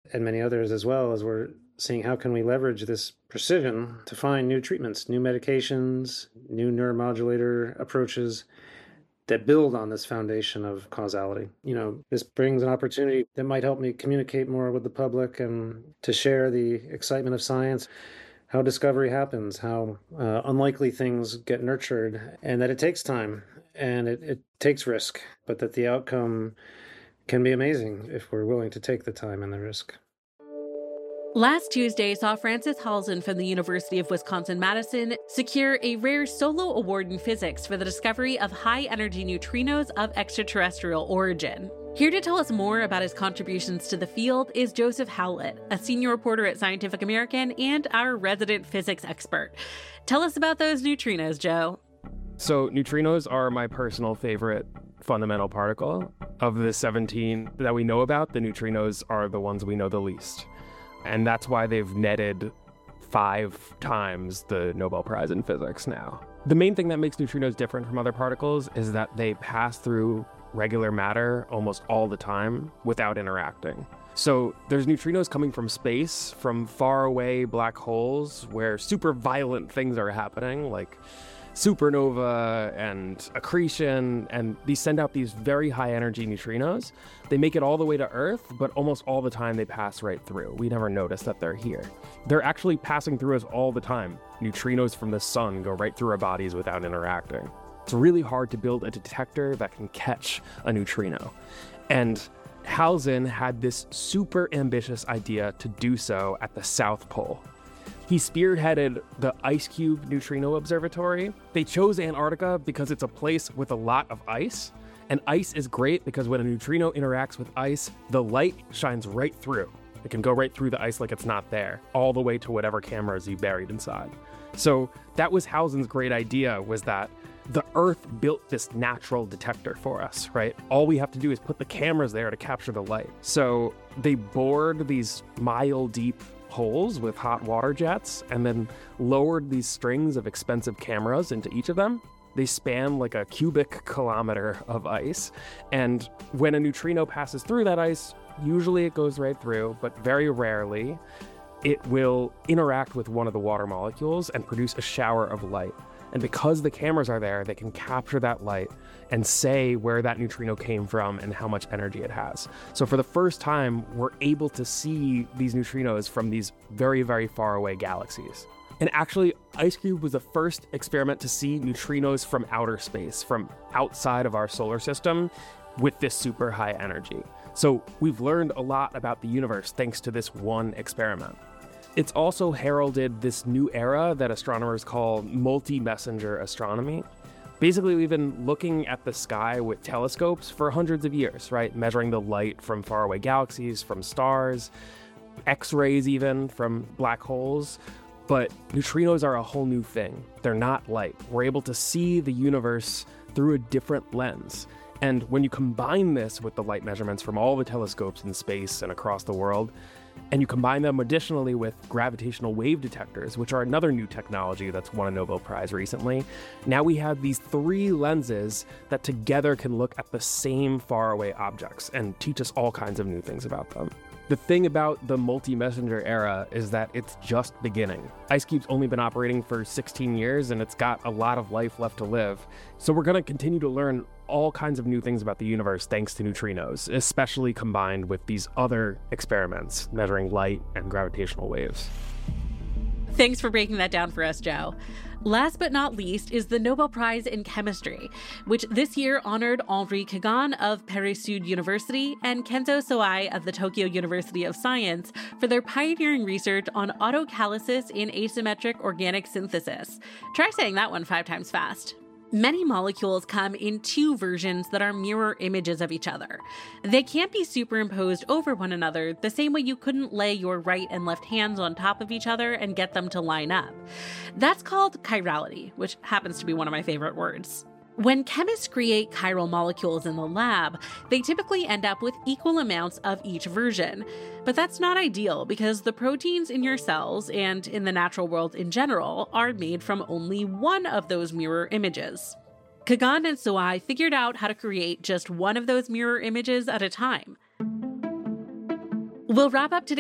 and many others as well, as we're seeing how can we leverage this precision to find new treatments, new medications, new neuromodulator approaches that build on this foundation of causality. This brings an opportunity that might help me communicate more with the public and to share the excitement of science, how discovery happens, how unlikely things get nurtured, and that it takes time and it takes risk, but that the outcome can be amazing if we're willing to take the time and the risk. Last Tuesday saw Frances Halzen from the University of Wisconsin-Madison secure a rare solo award in physics for the discovery of high-energy neutrinos of extraterrestrial origin. Here to tell us more about his contributions to the field is Joseph Howlett, a senior reporter at Scientific American and our resident physics expert. Tell us about those neutrinos, Joe. So neutrinos are my personal favorite fundamental particle. Of the 17 that we know about, the neutrinos are the ones we know the least. And that's why they've netted 5 times the Nobel Prize in Physics now. The main thing that makes neutrinos different from other particles is that they pass through regular matter almost all the time without interacting. So there's neutrinos coming from space, from far away black holes where super violent things are happening, like supernova and accretion, and these send out these very high energy neutrinos. They make it all the way to Earth, but almost all the time they pass right through. We never notice that they're here. They're actually passing through us all the time. Neutrinos from the sun go right through our bodies without interacting. It's really hard to build a detector that can catch a neutrino. And Halzen had this super ambitious idea to do so at the South Pole. He spearheaded the IceCube Neutrino Observatory. They chose Antarctica because it's a place with a lot of ice. And ice is great because when a neutrino interacts with ice, the light shines right through. It can go right through the ice like it's not there, all the way to whatever cameras you buried inside. So that was Halzen's great idea, was that the Earth built this natural detector for us, right? All we have to do is put the cameras there to capture the light. So they bored these mile-deep holes with hot water jets and then lowered these strings of expensive cameras into each of them. They span like a cubic kilometer of ice. And when a neutrino passes through that ice, usually it goes right through, but very rarely it will interact with one of the water molecules and produce a shower of light. And because the cameras are there, they can capture that light and say where that neutrino came from and how much energy it has. So for the first time, we're able to see these neutrinos from these very, very far away galaxies. And actually, IceCube was the first experiment to see neutrinos from outer space, from outside of our solar system, with this super high energy. So we've learned a lot about the universe thanks to this one experiment. It's also heralded this new era that astronomers call multi-messenger astronomy. Basically, we've been looking at the sky with telescopes for hundreds of years, right? Measuring the light from faraway galaxies, from stars, X-rays even, from black holes. But neutrinos are a whole new thing. They're not light. We're able to see the universe through a different lens. And when you combine this with the light measurements from all the telescopes in space and across the world, and you combine them additionally with gravitational wave detectors, which are another new technology that's won a Nobel Prize recently, now we have these 3 lenses that together can look at the same faraway objects and teach us all kinds of new things about them. The thing about the multi-messenger era is that it's just beginning. IceCube's only been operating for 16 years and it's got a lot of life left to live. So we're going to continue to learn all kinds of new things about the universe thanks to neutrinos, especially combined with these other experiments measuring light and gravitational waves. Thanks for breaking that down for us, Joe. Last but not least is the Nobel Prize in Chemistry, which this year honored Henri Kagan of Paris-Sud University and Kenzo Sawai of the Tokyo University of Science for their pioneering research on autocatalysis in asymmetric organic synthesis. Try saying that one 5 times fast. Many molecules come in 2 versions that are mirror images of each other. They can't be superimposed over one another the same way you couldn't lay your right and left hands on top of each other and get them to line up. That's called chirality, which happens to be one of my favorite words. When chemists create chiral molecules in the lab, they typically end up with equal amounts of each version. But that's not ideal because the proteins in your cells and in the natural world in general are made from only one of those mirror images. Kagan and Sawai figured out how to create just one of those mirror images at a time. We'll wrap up today's